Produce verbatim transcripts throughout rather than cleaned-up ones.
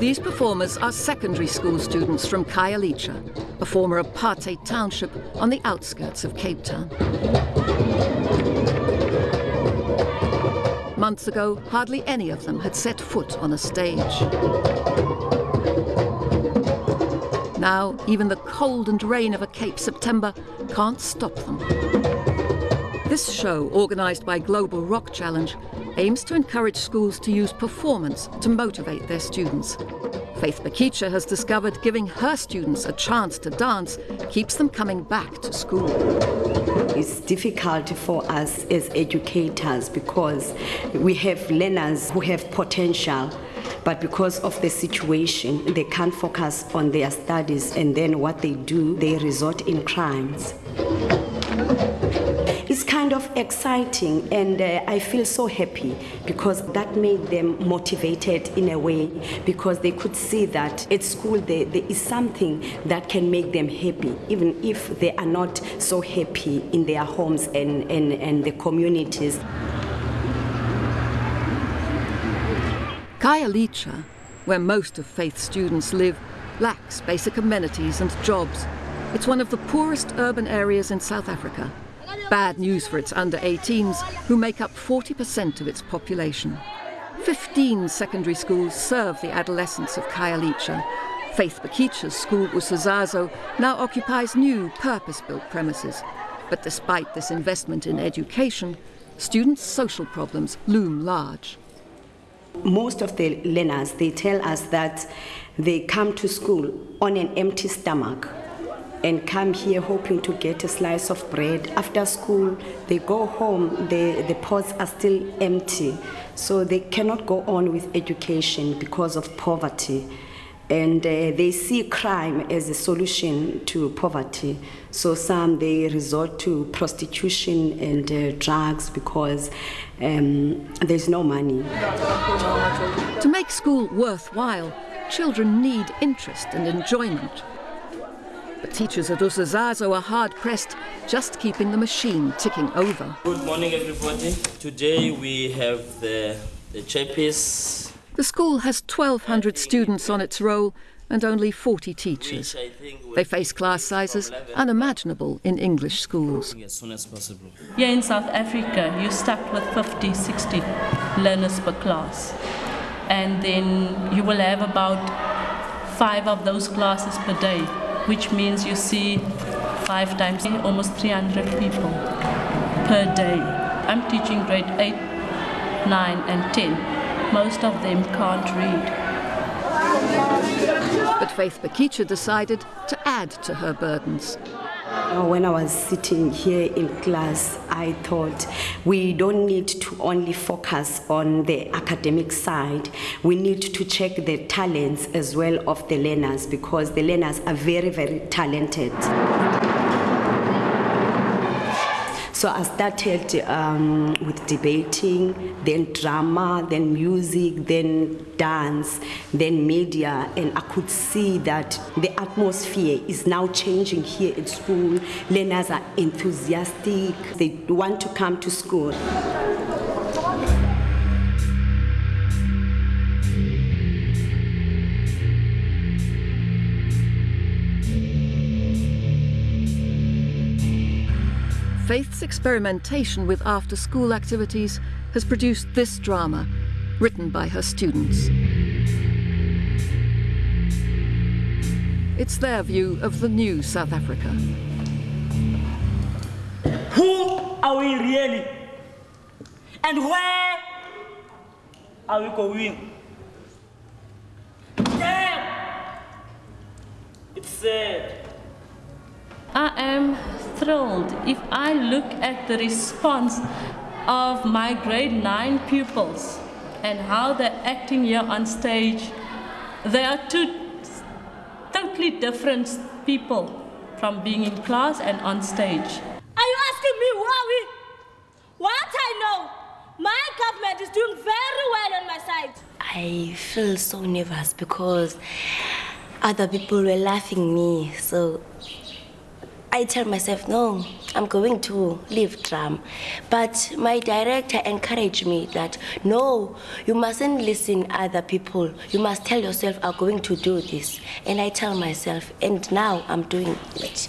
These performers are secondary school students from Khayelitsha, a former apartheid township on the outskirts of Cape Town. Months ago, hardly any of them had set foot on a stage. Now, even the cold and rain of a Cape September can't stop them. This show, organised by Global Rock Challenge, aims to encourage schools to use performance to motivate their students. Faith Bakicha has discovered giving her students a chance to dance keeps them coming back to school. It's difficult for us as educators because we have learners who have potential, but because of the situation, they can't focus on their studies, and then what they do, they resort in crimes. It's kind of exciting, and uh, I feel so happy because that made them motivated in a way, because they could see that at school there, there is something that can make them happy, even if they are not so happy in their homes and, and, and the communities. Khayelitsha, where most of Faith's students live, lacks basic amenities and jobs. It's one of the poorest urban areas in South Africa. Bad news for its under eighteens, who make up forty percent of its population. Fifteen secondary schools serve the adolescents of Khayelitsha. Faith Bakicha's school, Usizazo, now occupies new, purpose-built premises. But despite this investment in education, students' social problems loom large. Most of the learners, they tell us that they come to school on an empty stomach and come here hoping to get a slice of bread. After school, they go home, the, the pots are still empty. So they cannot go on with education because of poverty. And uh, they see crime as a solution to poverty. So some, they resort to prostitution and uh, drugs because um, there's no money. To make school worthwhile, children need interest and enjoyment. But teachers at Usizazo are hard-pressed just keeping the machine ticking over. Good morning, everybody. Today we have the, the chairpiece. The school has twelve hundred students on its roll and only forty teachers. They face class sizes unimaginable in English schools. As soon as possible. Here in South Africa, you're stuck with fifty, sixty learners per class. And then you will have about five of those classes per day, which means you see five times almost three hundred people per day. I'm teaching grade eight, nine, and ten. Most of them can't read. But Faith Bakicha decided to add to her burdens. When I was sitting here in class, I thought we don't need to only focus on the academic side. We need to check the talents as well of the learners, because the learners are very, very talented. So I started um, with debating, then drama, then music, then dance, then media, and I could see that the atmosphere is now changing here at school. Learners are enthusiastic, they want to come to school. Faith's experimentation with after-school activities has produced this drama, written by her students. It's their view of the new South Africa. Who are we really? And where are we going? Damn! It's sad. I am thrilled if I look at the response of my grade nine pupils and how they're acting here on stage. They are two totally different people from being in class and on stage. Are you asking me who are we? What I know, my government is doing very well on my side. I feel so nervous because other people were laughing me, so I tell myself, no, I'm going to leave drama. But my director encouraged me that, no, you mustn't listen to other people. You must tell yourself, I'm going to do this. And I tell myself, and now I'm doing it.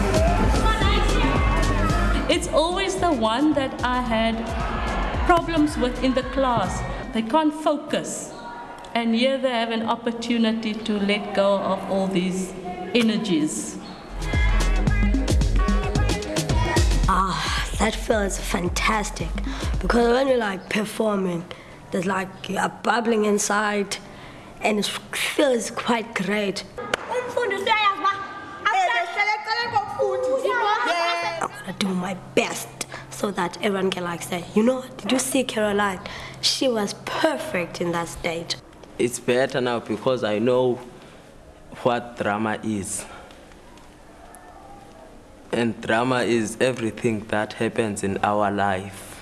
It's always the one that I had problems with in the class. They can't focus. And here they have an opportunity to let go of all these energies. Ah, that feels fantastic, because when you're like performing, there's like a bubbling inside, and it feels quite great. I'm gonna do my best so that everyone can like say, you know, did you see Caroline? She was perfect in that stage. It's better now because I know what drama is. And drama is everything that happens in our life.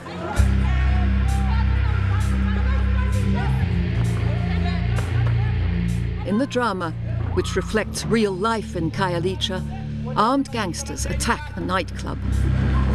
In the drama, which reflects real life in Khayelitsha, armed gangsters attack a nightclub.